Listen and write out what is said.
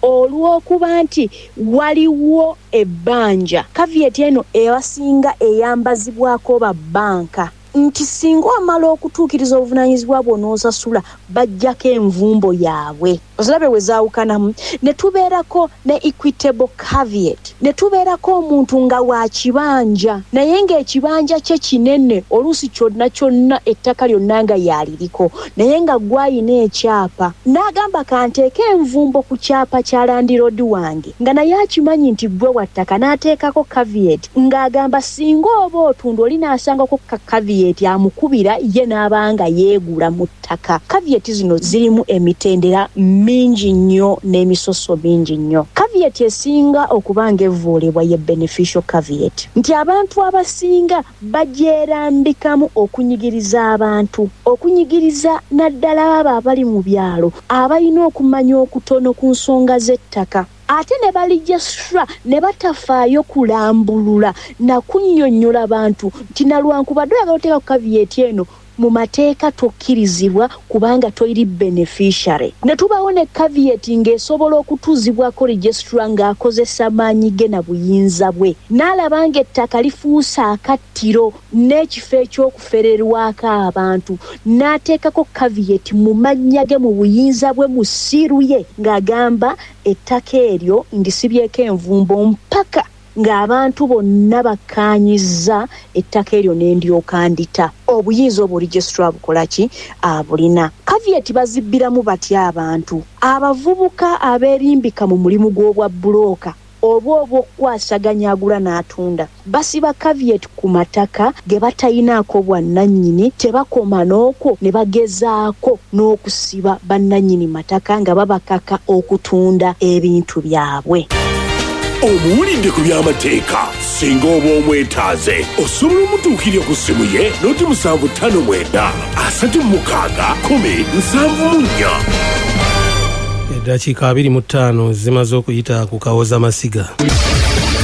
olw'okuba nti waliwo ebbanja caveat eno ewasinga eyambazibwako ba banka nti singa amala okutuukiriza obuvunaanyizibwa bw'onoosasula bajjako envumbo yaabwe ozirabe we zaawukanamu ne tubeerako ne equitable caveat ne tubeerako omuntu nga wa kibanja naye ng'ekibanja kye kinene oluusi kyonna ettaka lyonna nga yaliriko naye nga gwayina ekyapa n'agamba kanteeke envumbo ku kyapa kya landiroodi wange nga naye akimanyi nti gwe wattaka n'ateekako caveat ng'agamba singa oba otunda oli n'asangako ka caveat amukubira ye n'abanga yeegula mu ttaka caveat zino zirimu emitendera mingi nnyo n'emisoso mingi nnyo caveat esinga okubanga evvuulibwa ye beneficial caveat nti abantu abasinga bagyerambikamu okunyigiriza abantu okunyigiriza naddala abo abali mu byalo abalina okumanya okutono ku nsonga z'ettaka ate ne balijastra ne batafaayo kulambulula na kunnyonnyola abantu nti nalwankubadde oyagala oteeka ku caveat eno mu mateeka tokkirizibwa kubanga toyiri beneficiary ne tubawo ne caveat ng'esobola okutuuzibwako registra ng'akozesa maanyi ge na buyinza bwe n'alaba ng'ettaka lifuuse akattiro n'ekifo eky'okufererwako abantu n'ateekako caveat mu mannya ge mu buyinza bwe mu ssiiru ye ng'agamba ettaka eryo ndisibyeko envumbo mpaka ng'abantu bonna bakkaanyizza ettaka eryo n'endyoka ndita obuyinza obwo registra bukola ki abulina caveat bazibbiramu batya abantu abavubuka abeerimbika mu mulimu gw'obwa bulooka oba obw'okukwasaganya agula n'atunda basiba caveat ku mataka ge batayinaako bwannannyini tebakoma n'okwo ne bagezaako n'okusiba bannannyini mataka nga babakaka okutunda ebintu byabwe. Omuwulidde ku by'amateeka singa oba omwetaaze osobola omutuukirya ku ssimu ye noti 759 36 Eddakiika 25 zimaze okuyita ku kawoza masiga.